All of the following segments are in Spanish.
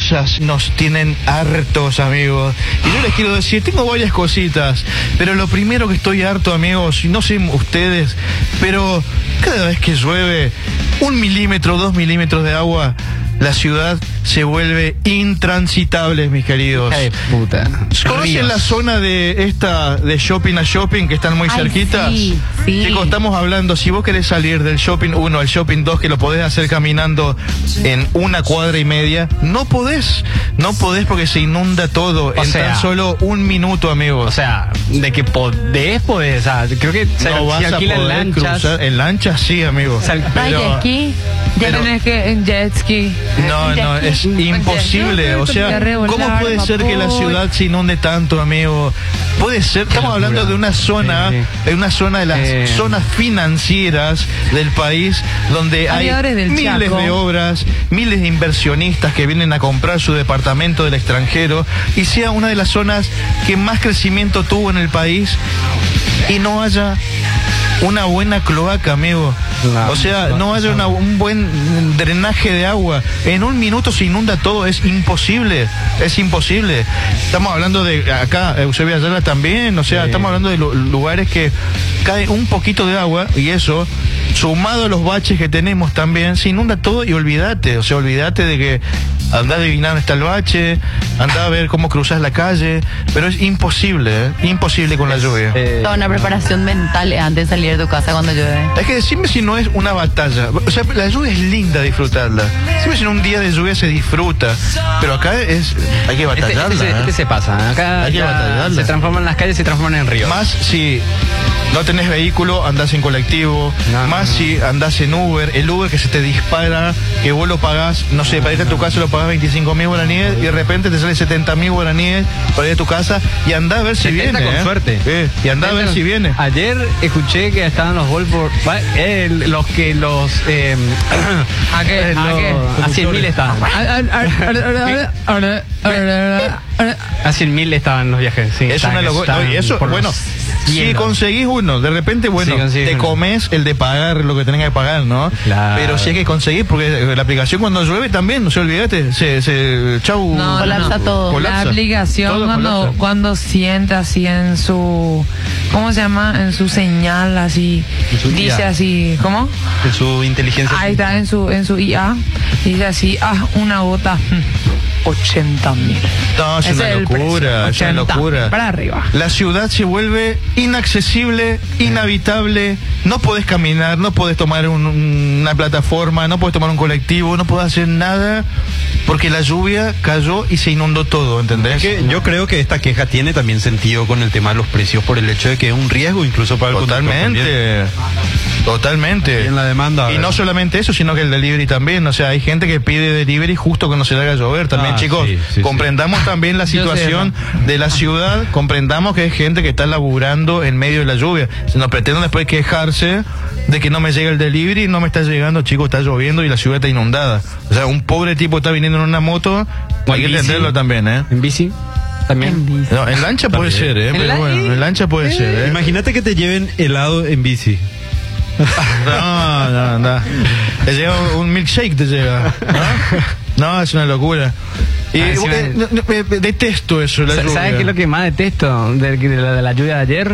cosas nos tienen hartos, amigos. Y yo les quiero decir, tengo varias cositas, pero lo primero que estoy harto, amigos, no sé ustedes, pero cada vez que llueve 1 milímetro, 2 milímetros de agua, la ciudad se vuelve intransitable, mis queridos. Ay, puta. ¿Conocen la zona de shopping a shopping que están muy cerquitas? Sí, sí. Chicos, estamos hablando, si vos querés salir del shopping 1 al shopping 2, que lo podés hacer caminando en 1 cuadra y media, no podés porque se inunda todo en tan solo 1 minuto, amigos. O sea, de que podés, o sea, creo que no vas a poder cruzar. En lanchas sí, amigos. Jet ski, ya tenés que en jet ski. No, es imposible. O sea, ¿cómo puede ser que la ciudad se inunde tanto, amigo? Puede ser, estamos hablando de una zona, de las zonas financieras del país, donde hay miles de obras, miles de inversionistas que vienen a comprar su departamento del extranjero, y sea una de las zonas que más crecimiento tuvo en el país y no haya una buena cloaca, amigo. O sea, no haya un buen drenaje de agua. En 1 minuto se inunda todo, es imposible. Estamos hablando de acá, Eusebio Ayala también, o sea, estamos hablando de lugares que cae un poquito de agua y eso, sumado a los baches que tenemos también, se inunda todo y olvídate de que andá a adivinar dónde está el bache, andá a ver cómo cruzás la calle, pero es imposible con la lluvia. Toda una preparación mental antes de salir de tu casa cuando llueve. Es que decime si no es una batalla. O sea, la lluvia es linda disfrutarla. Decime si en un día de lluvia se disfruta, pero acá hay que batallarla. Este se pasa. Acá hay que batallarla. Se transforman las calles, se transforman en ríos. Más si no tenés vehículo, andás en colectivo. Si andás en Uber, el Uber que se te dispara, que vos lo pagás, no sé, para irte a tu casa lo pagás 25.000 guaraníes y de repente te sale 70.000 guaraníes para ir a tu casa y andá a ver si viene. Con suerte. Y andá a ver si viene. Ayer escuché que estaban los Volvo, a 100.000 estaban. A 100.000 estaban los viajes. Sí, es una locura. No, y eso, bueno, si conseguís uno, de repente, bueno, te comes el de pagar lo que tenés que pagar, ¿no? Claro. Pero si hay que conseguir, porque la aplicación cuando llueve también, no se olvídate, colapsa todo. La aplicación cuando siente así en su, ¿cómo se llama? En su señal así, dice así, ¿cómo? En su inteligencia. Ahí está, en su IA, dice así, una gota. 80.000. No, es una locura, es una locura. Para arriba. La ciudad se vuelve inaccesible, inhabitable. No podés caminar, no podés tomar una plataforma, no podés tomar un colectivo, no podés hacer nada porque la lluvia cayó y se inundó todo, ¿entendés? Es que yo creo que esta queja tiene también sentido con el tema de los precios por el hecho de que es un riesgo incluso para el conductor. Totalmente. Y en la demanda. Y no solamente eso, sino que el delivery también. O sea, hay gente que pide delivery justo cuando se le haga llover también, chicos. Comprendamos también la situación de la ciudad, comprendamos que hay gente que está laburando en medio de la lluvia. Se nos pretenden después quejarse de que no me llega el delivery, no me está llegando, chicos, está lloviendo y la ciudad está inundada. O sea, un pobre tipo está viniendo en una moto, hay que entenderlo también, ¿En bici? También. No, en lancha puede ser, pero bueno, en lancha puede ser. Imagínate que te lleven helado en bici. No. Te llega un milkshake, te llega. No, es una locura. Y detesto eso, la lluvia. ¿Sabes qué es lo que más detesto de la lluvia de ayer?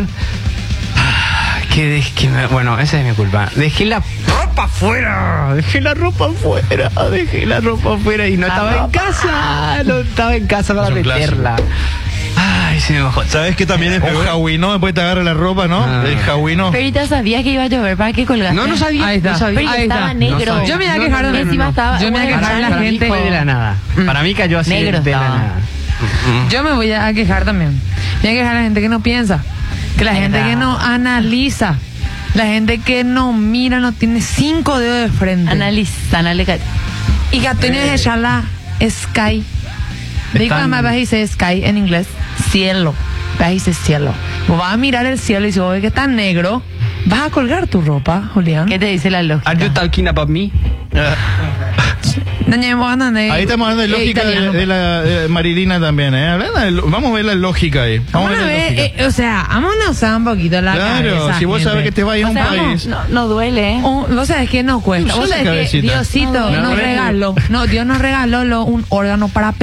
Bueno, esa es mi culpa. Dejé la ropa afuera y no estaba en casa para meterla. Ay, se me bajó. ¿Sabes qué también es peor? Un jauino, después te agarra la ropa, ¿no? El jauino. Perita sabía que iba a llover, ¿para qué colgaste? No sabía. Ahí está. Perita estaba negro. Yo me voy a quejar de la gente. Fue de la nada. Para mí cayó así negro de la nada. Yo me voy a quejar también. Me voy a quejar a la gente que no piensa, que la gente que no analiza, la gente que no mira, no tiene 5 dedos de frente. Analiza. Y que tienes que echar la sky. Digo, además vas a decir sky en inglés, cielo. Vas a decir cielo. Vos vas a mirar el cielo y si vos ves que está negro, vas a colgar tu ropa, Julián. ¿Qué te dice la lógica? ¿Are you talking about me? Ahí estamos hablando de lógica de la Marilina también, vamos a ver la lógica ahí. Vamos a ver, o sea, vamos a usar un poquito la cabeza. Claro, si vos sabes que te vas a ir a un país. No duele, vos sabés que no cuesta. Vos sabés que Diosito nos regaló un órgano para